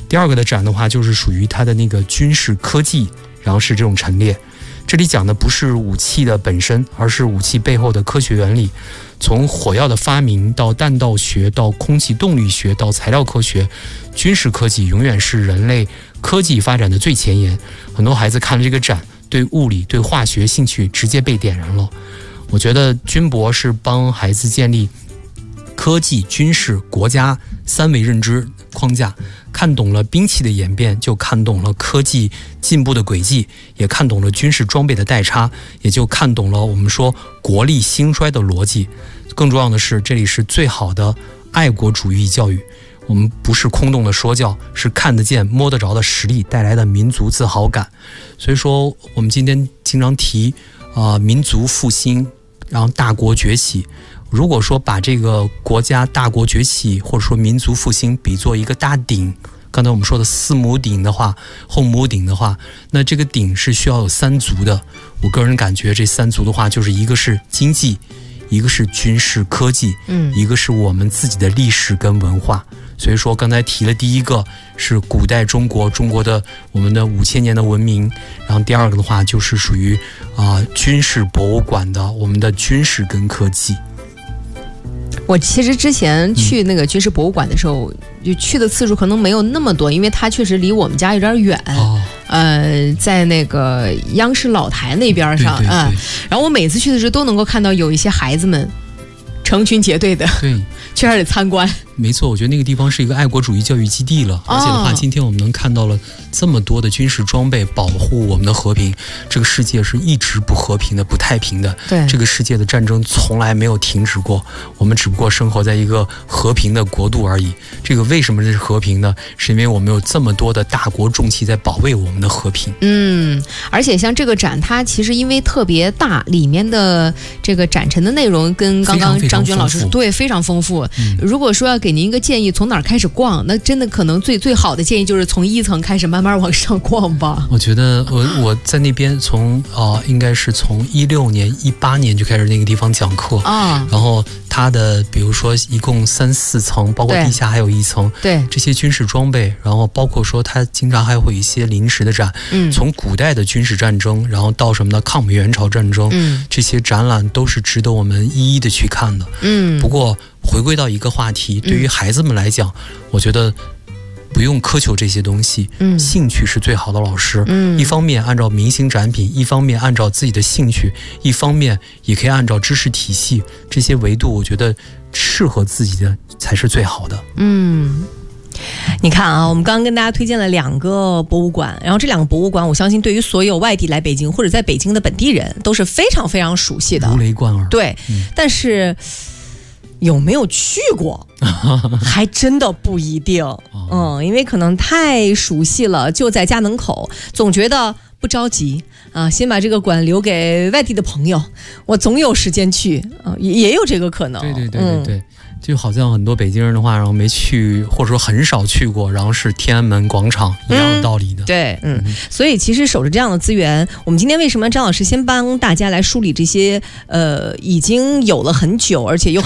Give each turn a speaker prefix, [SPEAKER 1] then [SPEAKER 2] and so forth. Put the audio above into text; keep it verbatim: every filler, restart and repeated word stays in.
[SPEAKER 1] 第二个的展的话，就是属于它的那个军事科技，然后是这种陈列。这里讲的不是武器的本身，而是武器背后的科学原理。从火药的发明到弹道学，到空气动力学，到材料科学，军事科技永远是人类科技发展的最前沿。很多孩子看了这个展，对物理、对化学兴趣直接被点燃了。我觉得军博是帮孩子建立科技、军事、国家三维认知框架，看懂了兵器的演变，就看懂了科技进步的轨迹，也看懂了军事装备的代差，也就看懂了我们说国力兴衰的逻辑。更重要的是，这里是最好的爱国主义教育。我们不是空洞的说教，是看得见摸得着的实力带来的民族自豪感。所以说我们今天经常提啊、呃、民族复兴，然后大国崛起。如果说把这个国家大国崛起或者说民族复兴比作一个大鼎，刚才我们说的四亩鼎的话，后亩鼎的话，那这个鼎是需要有三足的。我个人感觉这三足的话，就是一个是经济，一个是军事科技，嗯，一个是我们自己的历史跟文化。所以说刚才提了第一个是古代中国中国的我们的五千年的文明，然后第二个的话就是属于啊、呃、军事博物馆的我们的军事跟科技。
[SPEAKER 2] 我其实之前去那个军事博物馆的时候，嗯、就去的次数可能没有那么多，因为它确实离我们家有点远。哦、呃，在那个央视老台那边上啊、嗯，然后我每次去的时候都能够看到有一些孩子们成群结队的，对，去那里参观。
[SPEAKER 1] 没错，我觉得那个地方是一个爱国主义教育基地了，而且的话，今天我们能看到了这么多的军事装备保护我们的和平。这个世界是一直不和平的、不太平的，对，这个世界的战争从来没有停止过，我们只不过生活在一个和平的国度而已。这个为什么这是和平呢？是因为我们有这么多的大国重器在保卫我们的和平。
[SPEAKER 2] 嗯，而且像这个展，它其实因为特别大，里面的这个展陈的内容跟刚刚张军老师对非常丰富。嗯、如果说要给您一个建议，从哪儿开始逛？那真的可能最最好的建议就是从一层开始慢慢往上逛吧。
[SPEAKER 1] 我觉得我我在那边从啊、呃，应该是从一六年、一八年就开始那个地方讲课啊，然后它的比如说一共三四层，包括地下还有一层，对这些军事装备，然后包括说它经常还会有一些临时的展，嗯，从古代的军事战争，然后到什么呢？抗美援朝战争，嗯，这些展览都是值得我们一一的去看的，嗯。不过回归到一个话题，对于孩子们来讲，嗯、我觉得不用苛求这些东西，嗯，兴趣是最好的老师。嗯，一方面按照明星展品，一方面按照自己的兴趣，一方面也可以按照知识体系这些维度，我觉得适合自己的才是最好的。
[SPEAKER 2] 嗯。你看啊，我们刚刚跟大家推荐了两个博物馆，然后这两个博物馆，我相信对于所有外地来北京或者在北京的本地人都是非常非常熟悉的，
[SPEAKER 1] 如雷贯耳。
[SPEAKER 2] 对，嗯、但是有没有去过，还真的不一定。嗯，因为可能太熟悉了，就在家门口，总觉得不着急啊，先把这个馆留给外地的朋友，我总有时间去啊，也有这个可能。
[SPEAKER 1] 对对对对对。嗯，就好像很多北京人的话，然后没去或者说很少去过，然后是天安门广场一样的道理的。
[SPEAKER 2] 嗯、对，嗯，嗯所以其实守着这样的资源，我们今天为什么张老师先帮大家来梳理这些呃已经有了很久，而且又